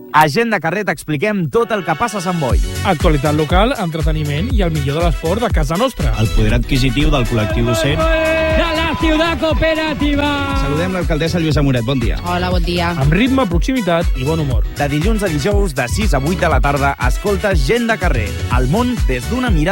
A Gent de Carrer t'expliquem tot el que passa a Sant Boi. Actualitat local, entreteniment i el millor de l'esport de casa nostra. El poder adquisitiu del col·lectiu docent. De la ciutat cooperativa. Saludem l'alcaldessa Lluïsa Moret, bon dia. Hola, bon dia. Amb ritme, proximitat i bon humor. De dilluns a dijous, de 6 a 8 de la tarda, escolta Gent de Carrer. El món des d'una mirada